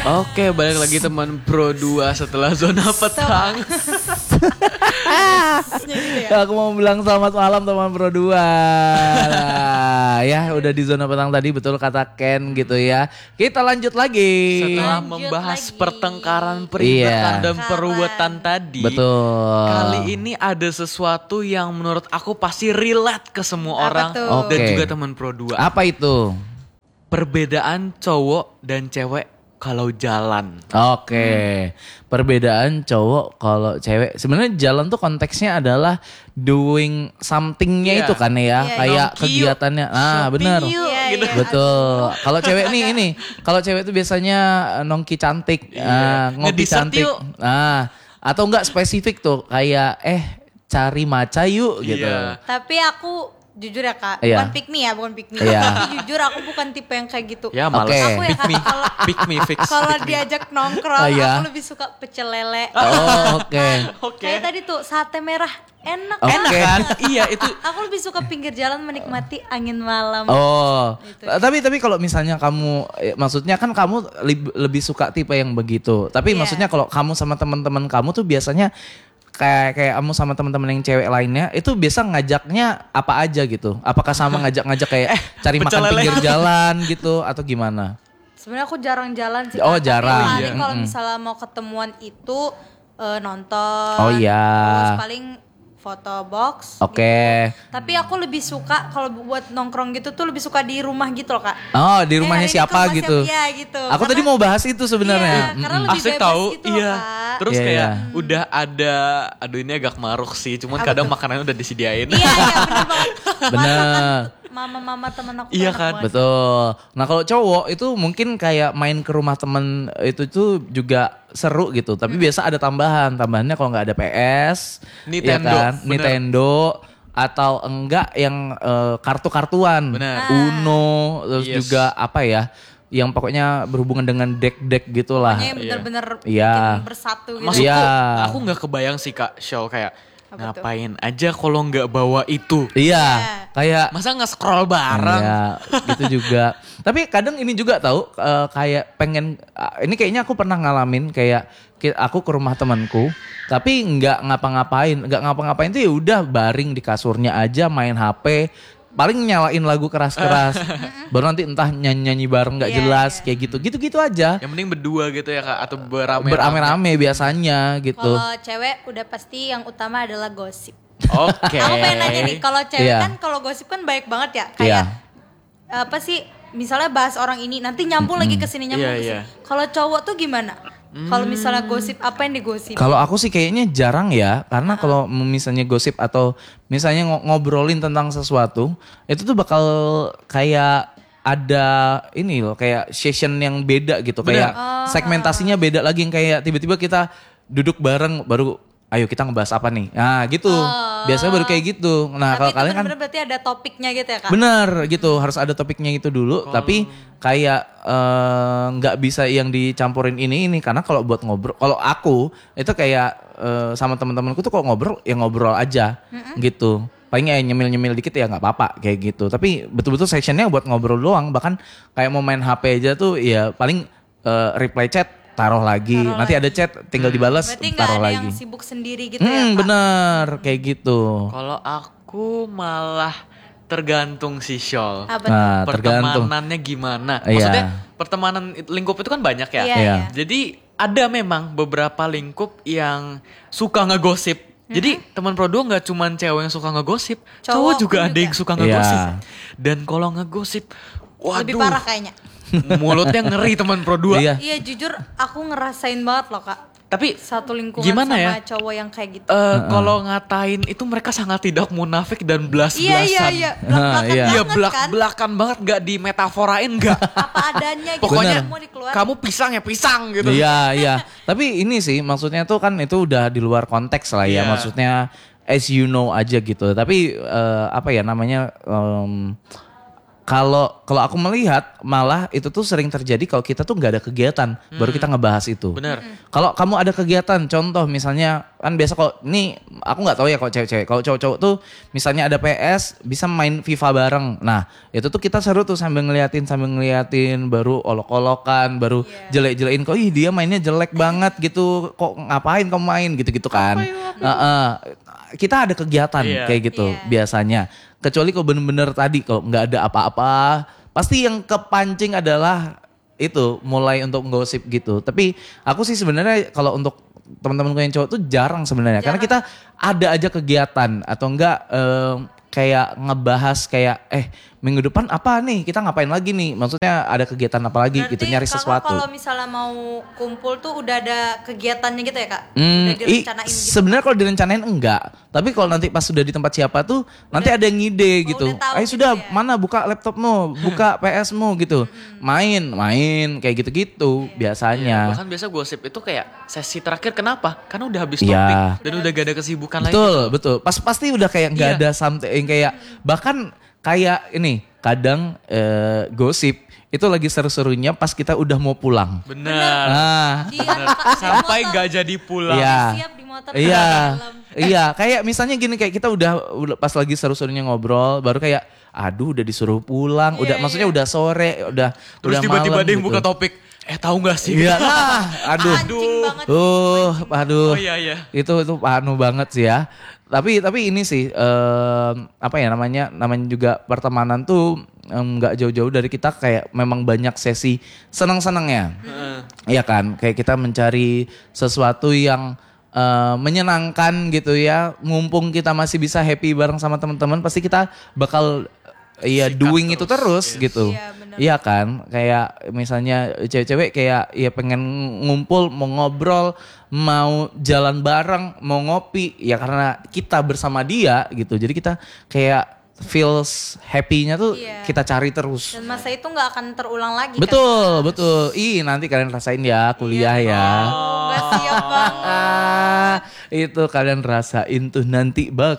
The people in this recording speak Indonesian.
Oke, balik lagi teman Pro 2 setelah zona petang. Aku mau bilang selamat malam teman Pro 2. Nah, ya udah di zona petang tadi, betul kata Ken gitu ya. Kita lanjut lagi. Setelah membahas pertengkaran peringatan dan peruwetan tadi. Betul. Kali ini ada sesuatu yang menurut aku pasti relate ke semua orang dan juga teman Pro 2. Apa itu? Perbedaan cowok dan cewek kalau jalan. Oke. Perbedaan cowok kalau cewek. Sebenarnya jalan tuh konteksnya adalah doing somethingnya itu kan ya. Kayak kegiatannya. Ah, benar. Gitu. Betul. Kalau cewek nih ini, kalau cewek tuh biasanya nongki cantik, ngopi cantik. Atau enggak spesifik tuh kayak cari maca yuk gitu. Tapi aku jujur ya Kak, bukan pick me. Tapi jujur aku bukan tipe yang kayak gitu. Ya malas. Aku ya Pick me fix. Kalau diajak nongkrong, aku lebih suka pecel lele. Kayak tadi tuh sate merah, enak kan? Iya itu. Aku lebih suka pinggir jalan menikmati angin malam. Gitu. Tapi kalau misalnya kamu, maksudnya kan kamu lebih suka tipe yang begitu. Tapi maksudnya kalau kamu sama teman-teman kamu tuh biasanya kayak kamu sama teman-teman yang cewek lainnya itu biasa ngajaknya apa aja gitu? Apakah sama ngajak kayak cari makan pinggir jalan gitu atau gimana? Sebenarnya aku jarang jalan sih. Oh, jarang. Paling kalau misalnya mau ketemuan itu nonton. Oh iya. Terus paling foto box. Oke. Gitu. Tapi aku lebih suka kalau buat nongkrong gitu tuh lebih suka di rumah gitu loh Kak. Oh, di rumahnya siapa gitu. Iya gitu. Aku tadi mau bahas itu sebenarnya. Iya, karena lebih asik bebas tahu. gitu loh Kak. Terus kayak udah ada, aduh ini agak maruk sih, cuman kadang makanannya udah disediain. Iya bener banget. Bener. Mama temen aku iya kan. Betul. Nah kalau cowok itu mungkin kayak main ke rumah temen itu tuh juga seru gitu. Tapi biasa ada tambahannya kalau nggak ada PS, Nintendo, ya kan? Nintendo atau enggak yang kartu-kartuan, Uno, terus juga apa ya? Yang pokoknya berhubungan dengan deck gitulah. Pokoknya yang bener-bener bikin bersatu gitu. Maksudku aku nggak kebayang sih Kak Show kayak ngapain aja kalau nggak bawa itu. Iya, kayak masa nge-scroll bareng. Iya, gitu juga. Tapi kadang ini juga tahu kayak pengen ini kayaknya aku pernah ngalamin kayak aku ke rumah temanku tapi nggak ngapa-ngapain tuh ya udah baring di kasurnya aja main HP. Paling nyalain lagu keras-keras. Baru nanti entah nyanyi bareng gak jelas kayak gitu. Gitu-gitu aja. Yang penting berdua gitu ya Kak atau berame-rame biasanya gitu. Kalau cewek udah pasti yang utama adalah gosip. Oke. Aku pengen nanya nih, kalau cewek kan kalau gosip kan baik banget ya. Kayak apa sih? Misalnya bahas orang ini nanti nyambung lagi ke sini nyambung ke sini. Kalau cowok tuh gimana? Kalau misalnya gosip, apa yang digosip? Kalau aku sih kayaknya jarang ya, karena kalau misalnya gosip atau misalnya ngobrolin tentang sesuatu, itu tuh bakal kayak ada ini loh, kayak session yang beda gitu, kayak segmentasinya beda lagi, yang kayak tiba-tiba kita duduk bareng baru ayo kita ngebahas apa nih. Nah gitu. Biasanya baru kayak gitu. Nah kalau kalian kan berarti ada topiknya gitu ya Kak? Bener gitu, harus ada topiknya gitu dulu. Tapi kayak nggak bisa yang dicampurin ini karena kalau buat ngobrol, kalau aku itu kayak sama teman-temanku tuh kalau ngobrol ya ngobrol aja gitu. Paling ya nyemil-nyemil dikit ya nggak apa-apa kayak gitu. Tapi betul-betul sessionnya buat ngobrol doang. Bahkan kayak mau main HP aja tuh ya paling reply chat taruh lagi. Nanti ada chat tinggal dibalas taruh lagi. Berarti nggak ada yang sibuk sendiri gitu ya Kak? Bener kayak gitu. Kalau aku malah tergantung si Syol. Pertemanannya gimana? Maksudnya pertemanan lingkup itu kan banyak ya. Iya. Jadi ada memang beberapa lingkup yang suka ngegosip. Jadi teman Pro 2 gak cuma cewek yang suka ngegosip, cowok juga ada yang suka ngegosip. Dan kalau ngegosip, waduh. Lebih parah kayaknya. Mulutnya ngeri teman Pro 2. Iya jujur aku ngerasain banget loh Kak. Tapi satu lingkungan gimana sama ya? Cowok yang kayak gitu. Kalau ngatain itu mereka sangat tidak munafik dan belas-belasan. Iya. Belak-belakan banget, gak dimetaforain gak. Apa adanya gitu. Pokoknya kamu pisang ya pisang gitu. Iya. Tapi ini sih maksudnya tuh kan itu udah di luar konteks lah ya. Maksudnya as you know aja gitu. Tapi apa ya namanya... Kalau aku melihat malah itu tuh sering terjadi kalau kita tuh nggak ada kegiatan baru kita ngebahas itu. Benar. Kalau kamu ada kegiatan, contoh misalnya kan biasa kok ini aku nggak tahu ya kalau cewek-cewek. Kalau cowok-cowok tuh misalnya ada PS bisa main FIFA bareng. Nah, itu tuh kita seru tuh sambil ngeliatin baru olok-olokan, baru jelek-jelekin kok ih dia mainnya jelek banget gitu. Kok ngapain kamu main gitu-gitu kan. Kita ada kegiatan kayak gitu biasanya. Kecuali kalau bener-bener tadi kalau nggak ada apa-apa, pasti yang kepancing adalah itu mulai untuk gosip gitu. Tapi aku sih sebenarnya kalau untuk teman-temanku yang cowok tuh jarang sebenarnya. Karena kita ada aja kegiatan atau enggak kayak ngebahas kayak minggu depan apa nih kita ngapain lagi nih, maksudnya ada kegiatan apa lagi. Berarti gitu nyari sesuatu. Kalau misalnya mau kumpul tuh udah ada kegiatannya gitu ya Kak? Udah direncanain gitu. Sebenarnya kalau direncanain enggak, tapi kalau nanti pas sudah di tempat siapa tuh nanti ada yang ngide gitu. Ayo sudah ya? Mana buka laptopmu, buka PSmu gitu, main kayak gitu-gitu biasanya. Bahkan biasa gosip itu kayak sesi terakhir, kenapa? Karena udah habis topik dan udah gak ada kesibukan lagi. Betul. Pasti udah kayak nggak ada something kayak bahkan kayak ini kadang gosip itu lagi seru-serunya pas kita udah mau pulang. Benar. Nah, sampai nggak jadi pulang. Siap di motor. Iya, kayak misalnya gini kayak kita udah pas lagi seru-serunya ngobrol baru kayak aduh udah disuruh pulang, maksudnya udah sore, udah terus tiba-tiba ada yang buka topik. Tahu nggak sih? Iya, aduh. Oh iya. Itu anu banget sih ya. Tapi ini sih apa ya namanya juga pertemanan tuh nggak jauh-jauh dari kita, kayak memang banyak sesi senang-senangnya. Iya kan? Kayak kita mencari sesuatu yang menyenangkan gitu ya. Mumpung kita masih bisa happy bareng sama teman-teman, pasti kita bakal doing itu terus gitu. Iya kan, kayak misalnya cewek-cewek kayak pengen ngumpul, mau ngobrol, mau jalan bareng, mau ngopi, ya karena kita bersama dia gitu. Jadi kita kayak feels happy-nya tuh kita cari terus. Dan masa itu nggak akan terulang lagi. Betul. Nanti kalian rasain ya kuliah ya. Nggak siap banget. Itu kalian rasain tuh nanti